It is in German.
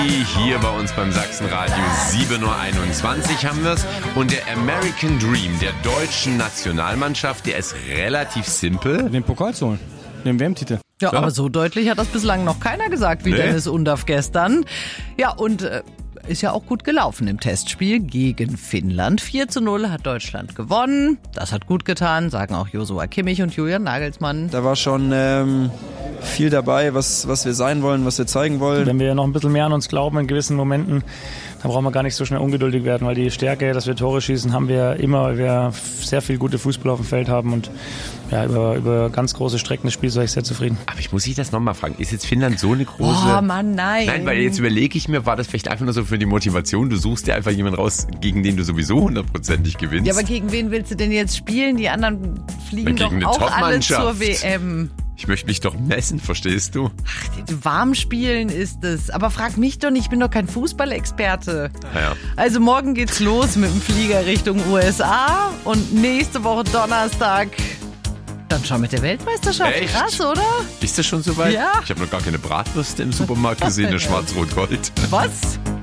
Hier bei uns beim Sachsenradio 7.21 Uhr haben wir es. Und der American Dream der deutschen Nationalmannschaft, der ist relativ simpel. Den Pokal zu holen, den WM-Titel. Ja, aber so deutlich hat das bislang noch keiner gesagt wie Dennis Undaff gestern. Ja, und ist ja auch gut gelaufen im Testspiel gegen Finnland. 4:0 hat Deutschland gewonnen. Das hat gut getan, sagen auch Joshua Kimmich und Julian Nagelsmann. Da war schon viel dabei, was wir sein wollen, was wir zeigen wollen. Wenn wir noch ein bisschen mehr an uns glauben in gewissen Momenten, dann brauchen wir gar nicht so schnell ungeduldig werden, weil die Stärke, dass wir Tore schießen, haben wir immer, weil wir sehr viel gute Fußball auf dem Feld haben und ja, über ganz große Strecken des Spiels war ich sehr zufrieden. Aber ich muss dich das nochmal fragen, ist jetzt Finnland so eine große... Oh Mann, nein. Nein, weil jetzt überlege ich mir, war das vielleicht einfach nur so für die Motivation, du suchst dir einfach jemanden raus, gegen den du sowieso 100%ig gewinnst. Ja, aber gegen wen willst du denn jetzt spielen? Die anderen fliegen doch eine auch alle Top-Mannschaft. zur WM. Ich möchte mich doch messen, verstehst du? Warm spielen ist es. Aber frag mich doch nicht, ich bin doch kein Fußballexperte. Ja. Also morgen geht's los mit dem Flieger Richtung USA und nächste Woche Donnerstag dann schon mit der Weltmeisterschaft. Echt? Krass, oder? Ist das schon soweit? Ja. Ich habe noch gar keine Bratwürste im Supermarkt gesehen, eine Schwarz-Rot-Gold. Was?